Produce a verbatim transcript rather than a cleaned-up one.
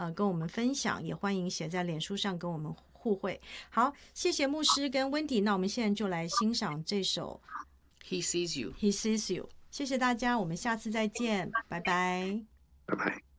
呃跟我们分享，也欢迎写在脸书上跟我们互惠。好，谢谢牧师跟温迪，那我们现在就来欣赏这首 He sees you. He sees you。谢谢大家，我们下次再见，拜拜。 拜拜。